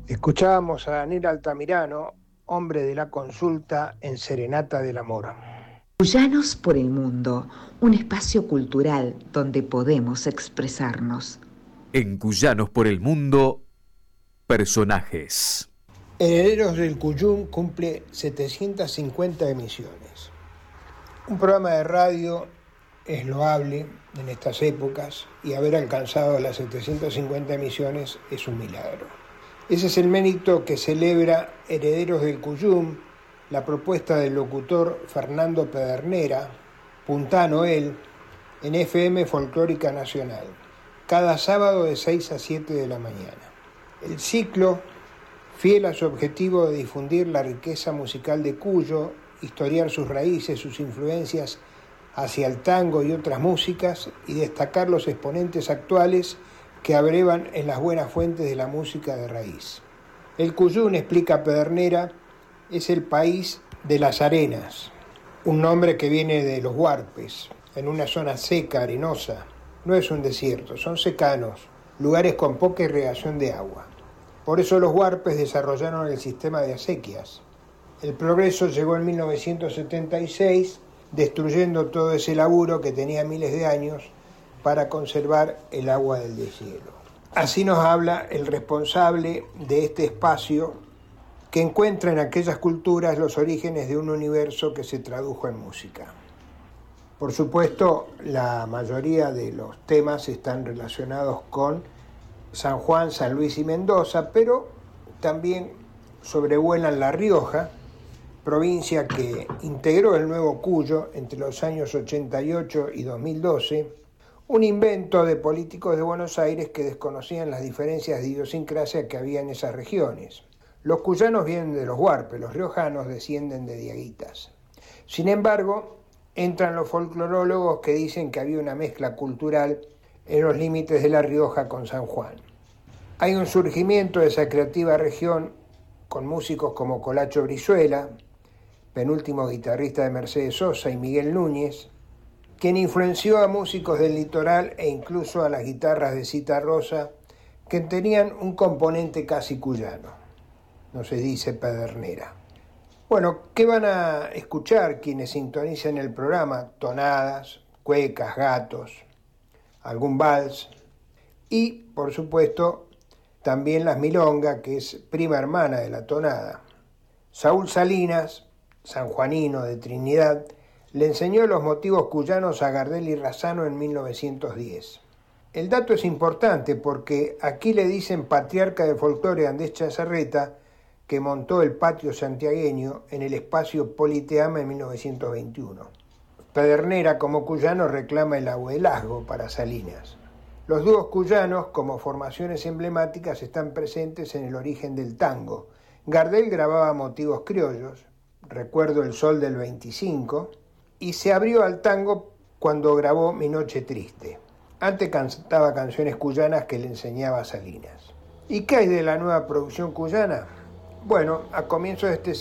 Escuchábamos a Daniel Altamirano, hombre de la consulta en Serenata del Amor. Cuyanos por el Mundo, un espacio cultural donde podemos expresarnos. En Cuyanos por el Mundo, personajes. Herederos del Cuyum cumple 750 emisiones. Un programa de radio es loable en estas épocas y haber alcanzado las 750 emisiones es un milagro. Ese es el mérito que celebra Herederos del Cuyum, la propuesta del locutor Fernando Pedernera, puntano él, en FM Folclórica Nacional, cada sábado de 6 a 7 de la mañana. El ciclo, fiel a su objetivo de difundir la riqueza musical de Cuyo, historiar sus raíces, sus influencias hacia el tango y otras músicas y destacar los exponentes actuales que abrevan en las buenas fuentes de la música de raíz. El Cuyum, explica Pedernera, es el país de las arenas, un nombre que viene de los huarpes, en una zona seca, arenosa. No es un desierto, son secanos, lugares con poca irrigación de agua. Por eso los huarpes desarrollaron el sistema de acequias. El progreso llegó en 1976, destruyendo todo ese laburo que tenía miles de años para conservar el agua del deshielo. Así nos habla el responsable de este espacio, que encuentra en aquellas culturas los orígenes de un universo que se tradujo en música. Por supuesto, la mayoría de los temas están relacionados con San Juan, San Luis y Mendoza, pero también sobrevuelan La Rioja, provincia que integró el nuevo Cuyo entre los años 88 y 2012, un invento de políticos de Buenos Aires que desconocían las diferencias de idiosincrasia que había en esas regiones. Los cuyanos vienen de los huarpes, los riojanos descienden de diaguitas. Sin embargo, entran los folclorólogos que dicen que había una mezcla cultural en los límites de La Rioja con San Juan. Hay un surgimiento de esa creativa región con músicos como Colacho Brizuela, penúltimo guitarrista de Mercedes Sosa, y Miguel Núñez, quien influenció a músicos del litoral e incluso a las guitarras de Cita Rosa, que tenían un componente casi cuyano, nos dice Pedernera. Bueno, ¿qué van a escuchar quienes sintonicen el programa? Tonadas, cuecas, gatos, algún vals y, por supuesto, también las milongas, que es prima hermana de la tonada. Saúl Salinas, sanjuanino de Trinidad, le enseñó los motivos cuyanos a Gardel y Razzano en 1910. El dato es importante porque aquí le dicen patriarca de folclore Andrés Chazarreta, que montó el patio santiagueño en el espacio Politeama en 1921. Pedernera, como cuyano, reclama el abuelazgo para Salinas. Los dúos cuyanos, como formaciones emblemáticas, están presentes en el origen del tango. Gardel grababa motivos criollos, recuerdo El Sol del 25, y se abrió al tango cuando grabó Mi Noche Triste. Antes cantaba canciones cuyanas que le enseñaba Salinas. ¿Y qué hay de la nueva producción cuyana? Bueno, a comienzos de este